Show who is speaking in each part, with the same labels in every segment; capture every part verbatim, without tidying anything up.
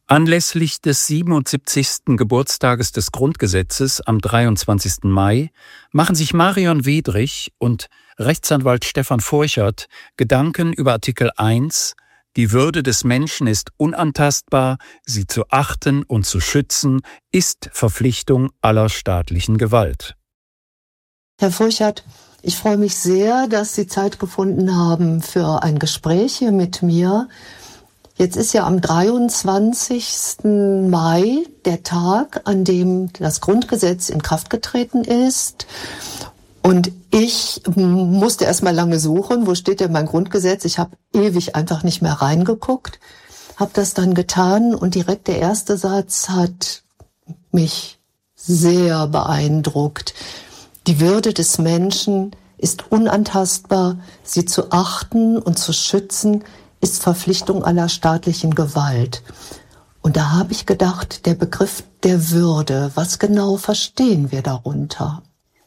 Speaker 1: Anlässlich des siebenundsiebzigsten Geburtstages des Grundgesetzes am dreiundzwanzigsten Mai machen sich Marion Wedrich und Rechtsanwalt Stefan Furchert Gedanken über Artikel eins: Die Würde des Menschen ist unantastbar, sie zu achten und zu schützen ist Verpflichtung aller staatlichen Gewalt.
Speaker 2: Herr Furchert, ich freue mich sehr, dass Sie Zeit gefunden haben für ein Gespräch hier mit mir. Jetzt ist ja am dreiundzwanzigsten Mai der Tag, an dem das Grundgesetz in Kraft getreten ist. Und ich musste erst mal lange suchen, wo steht denn mein Grundgesetz? Ich habe ewig einfach nicht mehr reingeguckt, habe das dann getan und direkt der erste Satz hat mich sehr beeindruckt. Die Würde des Menschen ist unantastbar, sie zu achten und zu schützen ist Verpflichtung aller staatlichen Gewalt. Und da habe ich gedacht, der Begriff der Würde, was genau verstehen wir darunter?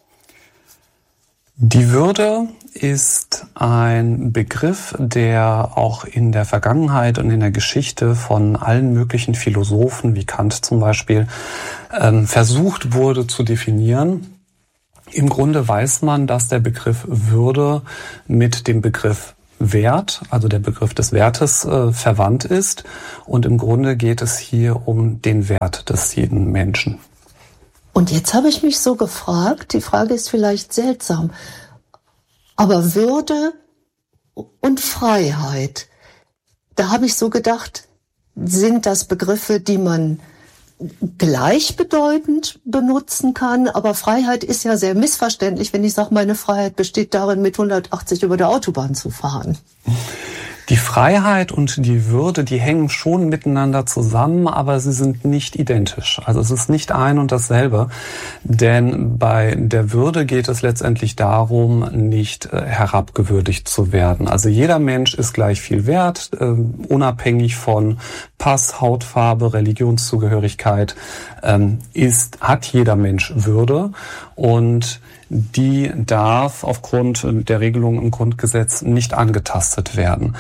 Speaker 3: Die Würde ist ein Begriff, der auch in der Vergangenheit und in der Geschichte von allen möglichen Philosophen, wie Kant zum Beispiel, ähm, versucht wurde zu definieren. Im Grunde weiß man, dass der Begriff Würde mit dem Begriff Wert, also der Begriff des Wertes, äh, verwandt ist. Und im Grunde geht es hier um den Wert des jeden Menschen.
Speaker 2: Und jetzt habe ich mich so gefragt, die Frage ist vielleicht seltsam, aber Würde und Freiheit, da habe ich so gedacht, sind das Begriffe, die man gleichbedeutend benutzen kann, aber Freiheit ist ja sehr missverständlich, wenn ich sage, meine Freiheit besteht darin, mit hundertachtzig über der Autobahn zu fahren.
Speaker 3: Die Freiheit und die Würde, die hängen schon miteinander zusammen, aber sie sind nicht identisch. Also es ist nicht ein und dasselbe, denn bei der Würde geht es letztendlich darum, nicht äh, herabgewürdigt zu werden. Also jeder Mensch ist gleich viel wert, äh, unabhängig von Pass, Hautfarbe, Religionszugehörigkeit, ähm, ist, hat jeder Mensch Würde und die darf aufgrund der Regelung im Grundgesetz nicht angetastet werden.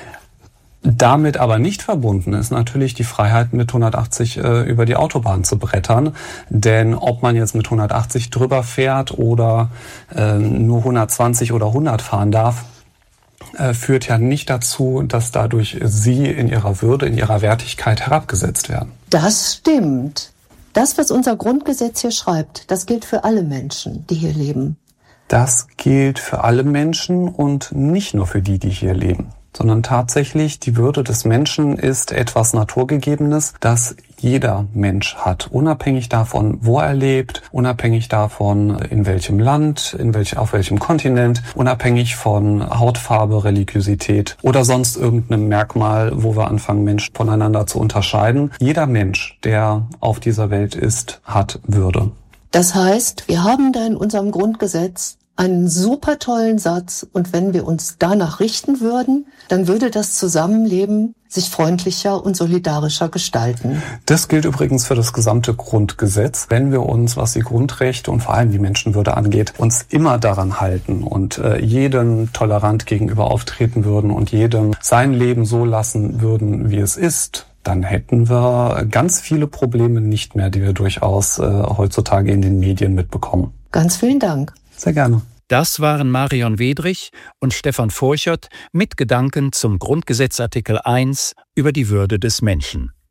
Speaker 3: Damit aber nicht verbunden ist natürlich die Freiheit, mit hundertachtzig äh, über die Autobahn zu brettern. Denn ob man jetzt mit hundertachtzig drüber fährt oder äh, nur hundertzwanzig oder hundert fahren darf, äh, führt ja nicht dazu, dass dadurch Sie in Ihrer Würde, in Ihrer Wertigkeit herabgesetzt werden.
Speaker 2: Das stimmt. Das, was unser Grundgesetz hier schreibt, das gilt für alle Menschen, die hier leben.
Speaker 3: Das gilt für alle Menschen und nicht nur für die, die hier leben, sondern tatsächlich die Würde des Menschen ist etwas Naturgegebenes, das jeder Mensch hat, unabhängig davon, wo er lebt, unabhängig davon, in welchem Land, in welch, auf welchem Kontinent, unabhängig von Hautfarbe, Religiosität oder sonst irgendeinem Merkmal, wo wir anfangen, Menschen voneinander zu unterscheiden. Jeder Mensch, der auf dieser Welt ist, hat Würde.
Speaker 2: Das heißt, wir haben da in unserem Grundgesetz einen super tollen Satz und wenn wir uns danach richten würden, dann würde das Zusammenleben sich freundlicher und solidarischer gestalten.
Speaker 3: Das gilt übrigens für das gesamte Grundgesetz. Wenn wir uns, was die Grundrechte und vor allem die Menschenwürde angeht, uns immer daran halten und äh, jedem tolerant gegenüber auftreten würden und jedem sein Leben so lassen würden, wie es ist, dann hätten wir ganz viele Probleme nicht mehr, die wir durchaus äh, heutzutage in den Medien mitbekommen.
Speaker 2: Ganz vielen Dank.
Speaker 3: Sehr gerne.
Speaker 1: Das waren Marion Wedrich und Stefan Furchert mit Gedanken zum Grundgesetz Artikel eins über die Würde des Menschen.